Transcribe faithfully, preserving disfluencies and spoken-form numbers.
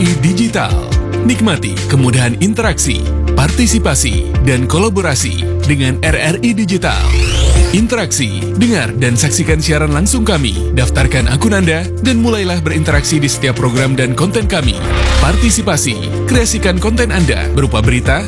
I Digital. Nikmati kemudahan interaksi, partisipasi, dan kolaborasi dengan R R I Digital. Interaksi, dengar dan saksikan siaran langsung kami, daftarkan akun Anda, dan mulailah berinteraksi di setiap program dan konten kami. Partisipasi, kreasikan konten Anda berupa berita,